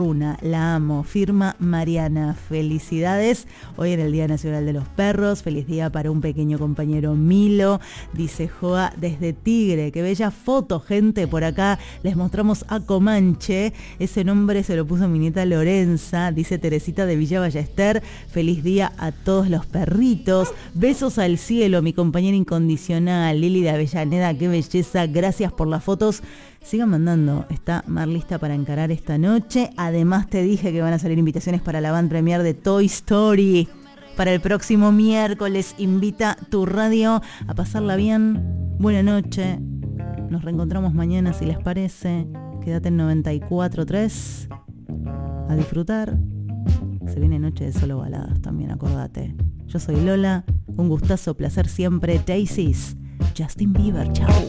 Una, la amo, firma Mariana. Felicidades, hoy era el Día Nacional de los Perros. Feliz día para un pequeño compañero Milo, dice Joa desde Tigre. Qué bella foto, gente. Por acá les mostramos a Comanche, ese nombre se lo puso mi nieta Lorenza, dice Teresita de Villa Ballester. Feliz día a todos los perritos. Besos al cielo, mi compañera incondicional Lili de Avellaneda. Qué belleza, gracias por las fotos. Sigan mandando, está Mar lista para encarar esta noche. Además te dije que van a salir invitaciones para la van premier de Toy Story. Para el próximo miércoles, invita tu radio a pasarla bien. Buena noche, nos reencontramos mañana si les parece. Quédate en 94.3 a disfrutar. Se viene noche de solo baladas también, acordate. Yo soy Lola, un gustazo, placer siempre. Daisies, Justin Bieber, chao.